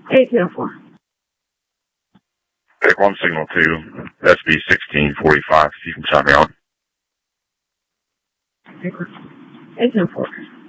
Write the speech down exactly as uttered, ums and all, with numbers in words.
eight ten four. Take one signal two, S B sixteen forty-five, if you can shut me out. eight ten four.